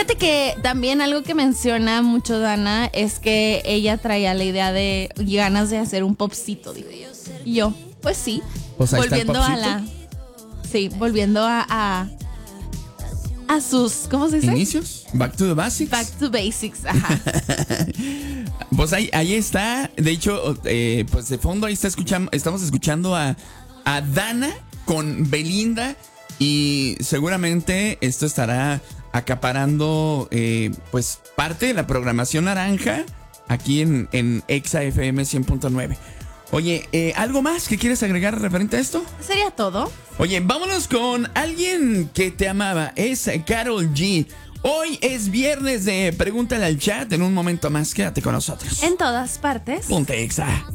Fíjate que también algo que menciona mucho Dana es que ella traía la idea de ganas de hacer un popcito, dijo. Y yo, pues sí, Pues ahí está el volviendo a popcito. la... Sí, volviendo a sus, ¿cómo se dice? ¿Inicios? Back to the basics. Back to basics, ajá. Pues ahí está. De hecho, pues de fondo ahí estamos escuchando a Dana con Belinda. Y seguramente esto estará acaparando pues parte de la programación naranja aquí en Exa FM 100.9. Oye, ¿algo más que quieres agregar referente a esto? ¿Sería todo? Oye, vámonos con alguien que te amaba. Es Karol G. Hoy es viernes de Pregúntale al Chat. En un momento más, quédate con nosotros. En todas partes. Ponte Exa.